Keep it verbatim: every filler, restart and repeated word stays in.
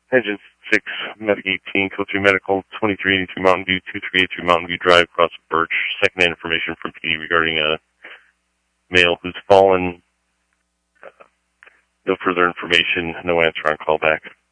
Engine six, Medic eighteen, code three Medical, twenty-three eighty-two Mountain View, two three eight two Mountain View Drive, across Birch. Second-hand information from P D regarding a male who's fallen. Uh, no further information, no answer on callback.